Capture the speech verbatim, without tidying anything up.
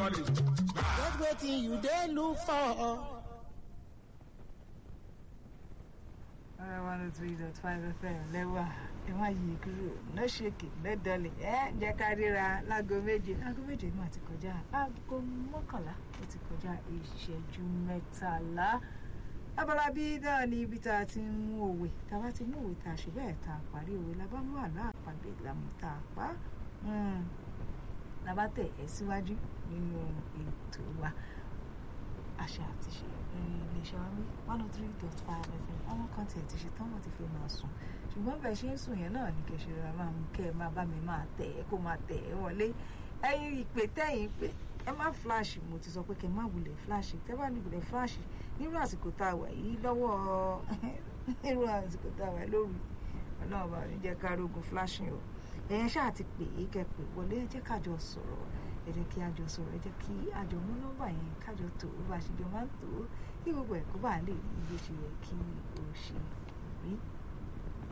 money. Get wetin you dey look for. one oh three dot five F M lẹ́wà ẹ má yí kúrò no shake no dolly ẹ jẹ́ ká ríra láago méje láago méje náà ti kọjá aago mọ́kànlá ó ti kọjá ìṣẹ́jú mẹ́tàlá abala bí náà ni ibi tá a ti ń mú òwe tá a bá ti mú òwe tá a ṣe bẹ́ẹ̀ tá a parí òwe la bá mú àlọ́ àpagbè ìlànà tá a pa la bá tẹ̀ ẹ́ síwájú nínú ètò wa àṣà àti ṣe iléeṣẹ́ wa wí one oh three dot five F M àwọn kan tiẹ̀ ti ṣe tán wọ́n ti fi máa sùn ṣùgbọ́n bẹ́ẹ̀ ṣe ń sùn yẹn náà ní kẹ̀ṣẹ̀ rẹ̀ máa mú kẹ́ ẹ máa bá mi máa tẹ̀ ẹ́ kó máa tẹ̀ ẹ́ wọlé ẹ̀yin ìpè tẹ̀yìn pé ẹ má fíláàṣì mo ti sọ pé kẹ́ ẹ má wulẹ̀ fíláàṣì tẹ́ bá níbulẹ̀ fíláàṣì nírú àsìkò tá a wà yìí lọ́wọ́ nírú àsìkò tá a wà lóru ọlọ́run bá mi jẹ́ ká rógun fíláàṣì o ẹ̀yẹn ṣáà ti pè é kẹ́ pè wọlé ẹ jẹ́ kájọ sọ̀rọ̀ ẹ jẹ́ kí àjọ sọ̀rọ̀ ẹ jẹ́ kí àjọ mú nọ́mbà yẹn kájọ tó bá ṣe jọ máa ń tó kí gbogbo ẹ̀kọ́ bá lè rí ibi ṣe yẹ kí o ṣe rí.